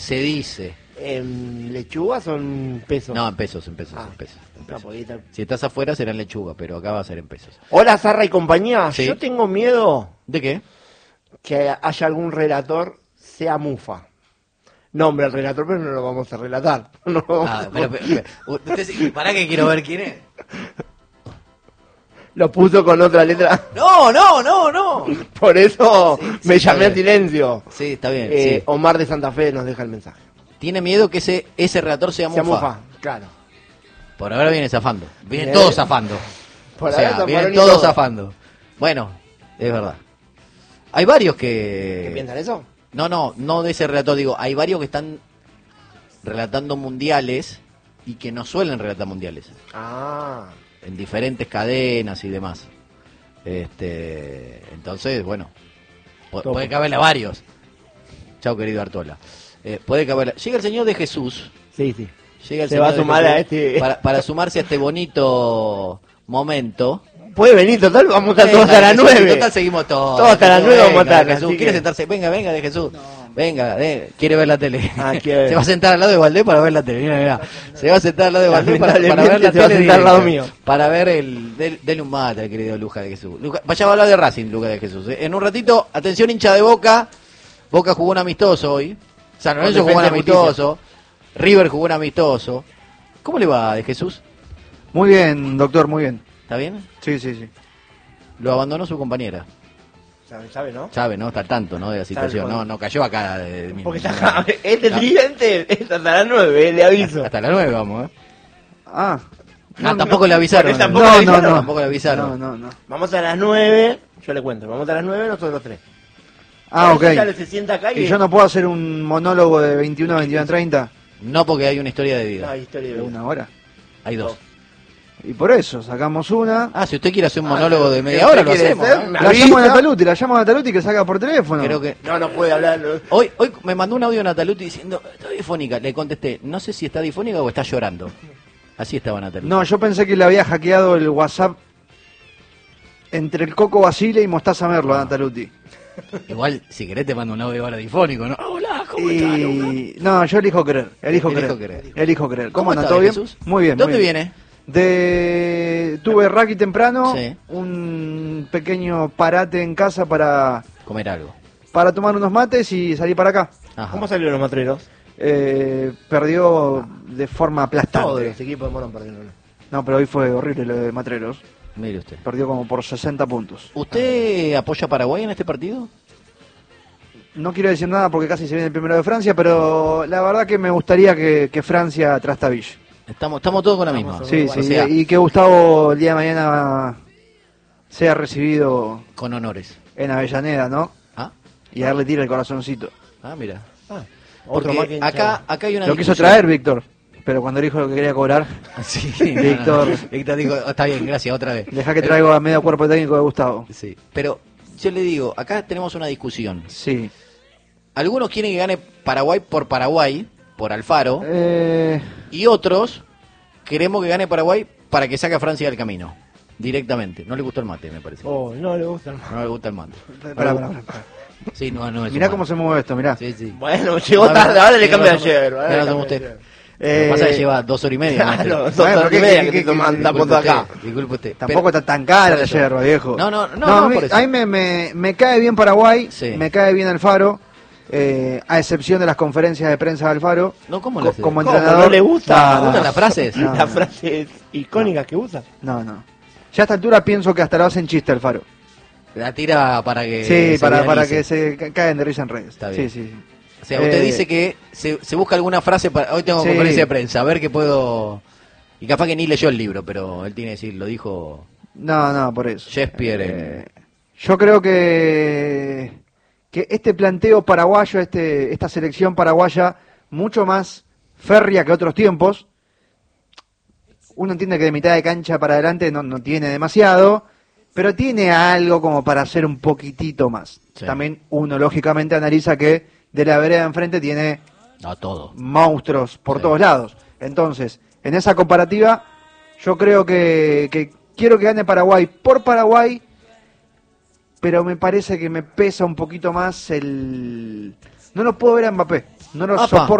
Se dice. ¿En lechuga son pesos? No, en pesos, en pesos. No, porque... Si estás afuera será en lechuga, pero acá va a ser en pesos. Hola, Zarra y compañía. Sí. Yo tengo miedo ¿De qué? que haya algún relator sea Mufa. Nombre al relator, pero no lo vamos a relatar. No lo vamos a... ¿Para qué quiero ver quién es? Lo puso con otra letra. No. Por eso Sí, me está llamé al bien. silencio. Sí, está bien. Sí. Omar de Santa Fe nos deja el mensaje. Tiene miedo que ese relator sea Sea Mufa. Mufa, claro. Por ahora viene zafando. Vienen Bien. todos zafando. Por O sea, ahora vienen zafaron y todos todo. zafando. Bueno, es verdad. Hay varios ¿Qué que... piensan eso? No de ese relator, digo, hay varios que están relatando mundiales y que no suelen relatar mundiales. Ah, En diferentes cadenas y demás. Entonces, bueno, puede caberle a varios. Chao, querido Artola. Puede caberle. Llega el Señor de Jesús. sí. Llega el Se Señor va a de sumar Jesús a este... para sumarse a este bonito momento. Puede venir, total, vamos a estar todos Venga, hasta las de Jesús, 9. Total, seguimos todos. Todos hasta las 9 vamos a Venga, estar, de Jesús. así ¿Quiere que- sentarse? Venga, de Jesús. Venga, quiere ver la tele. quiere ver. Se va a sentar al lado de Valdés para ver la tele. Mira. Se va a sentar al lado de Valdés para ver la Lamentablemente tele. se va a sentar al lado directa. mío. Para ver dele un mate al querido Luca de Jesús. Vaya a hablar de Racing, Luca de Jesús. En un ratito, atención, hincha de Boca. Boca jugó un amistoso hoy. San Lorenzo jugó un Defensa y Justicia. amistoso. River jugó un amistoso. ¿Cómo le va de Jesús? Muy bien, doctor, muy bien. ¿Está bien? Sí. Lo abandonó su compañera. ¿Sabe, no? Sabe, ¿no? Está al tanto, ¿no? De la situación. Sabe, No cayó acá de mí. Porque está este tridente es hasta las 9, le aviso. Hasta las 9 vamos, ¿eh? Ah. No, tampoco le avisaron. Porque tampoco le avisaron. Tampoco le avisaron. No. Vamos a las 9, yo le cuento, vamos a las 9 nosotros los tres. Ah, ok. Ya se sienta acá ¿Y yo no puedo hacer un monólogo de 21 a 21 a 30? No, porque hay una historia de No, vida. historia De de una hora. Hay dos. Y por eso, sacamos una. Ah, si usted quiere hacer un monólogo de media hora, lo ¿quiere hacemos. hacer? ¿eh? La llamo a Nataluti, que saca por teléfono. Creo que... No puede hablar. No. Hoy me mandó un audio Nataluti diciendo, está difónica. Le contesté, no sé si está difónica o está llorando. Así estaba Nataluti. No, yo pensé que le había hackeado el WhatsApp entre el Coco Basile y Mostaza Merlo a Nataluti. Igual, si querés te mando un audio ahora difónico, ¿no? Hola, ¿cómo estás? Y... No, yo elijo creer. Elijo creer. ¿Cómo anda? está, ¿Todo bien? Jesús? Muy bien. ¿Dónde muy bien. viene? Tuve rugby temprano, Sí. un pequeño parate en casa para Comer algo. tomar unos mates y salir para acá. Ajá. ¿Cómo salieron los matreros? Perdió de forma Todos aplastante. los equipos de Morón perdieron. No, pero hoy fue horrible lo de Matreros. Mire usted. Perdió como por 60 puntos. ¿Usted apoya a Paraguay en este partido? No quiero decir nada porque casi se viene el primero de Francia, pero la verdad que me gustaría que Francia trastabille. Estamos todos con la misma. Sí, O sí, sea, y que Gustavo el día de mañana sea recibido con honores. en Avellaneda, ¿no? ¿Ah? Y darle tira el corazoncito. Mira. Otro más Porque que acá hay una Lo quiso discusión. traer Víctor, pero cuando dijo lo que quería cobrar, Sí, Víctor. Víctor dijo, está bien, gracias, otra vez. deja que traigo a medio cuerpo técnico de Gustavo. Sí. Pero yo le digo, acá tenemos una discusión. Sí. Algunos quieren que gane Paraguay, por Alfaro, Eh, y otros queremos que gane Paraguay para que saque a Francia del camino. Directamente. No le gustó el mate, me parece. Oh, no le gusta. No le gusta el mate. pará. Sí, no es Mirá un cómo mate. se mueve esto, mirá. Sí, sí. Bueno, llegó tarde, ahora le cambia ayer. Ya no somos usted. Lo que pasa es que lleva 2 horas y media. mate. Claro, son Bueno, horas y ¿qué- media qué- que qué- te toman qué- la foto acá. Disculpe usted. Tampoco Pero- está tan cara por la eso. yerba, viejo. No, a mí, por eso. a mí me cae bien Paraguay, Sí. me cae bien Alfaro, a excepción de las conferencias de prensa de Alfaro. No, ¿cómo Co- le hace? como ¿Cómo? entrenador. ¿No le gusta? ¿Le gustan las frases? No. Las frases icónicas que usa. No. Ya a esta altura pienso que hasta lo hacen chiste Alfaro. La tira para que Sí, para viralice. que se caigan de risa en redes. Está bien. Sí. O sea, usted Eh, dice que se busca alguna frase para... Hoy tengo Sí. conferencia de prensa, a ver qué puedo... Y capaz que ni leyó el libro, pero él tiene que decir, lo dijo No, por eso. Shakespeare. Yo creo que este planteo paraguayo, esta selección paraguaya, mucho más férrea que otros tiempos, uno entiende que de mitad de cancha para adelante no tiene demasiado, pero tiene algo como para hacer un poquitito más. Sí. También uno lógicamente analiza que de la vereda enfrente tiene No, todo. monstruos por Sí. todos lados. Entonces, en esa comparativa, yo creo que quiero que gane Paraguay por Paraguay, pero me parece que me pesa un poquito más el... No lo puedo ver a Mbappé, no lo Apa. soporto.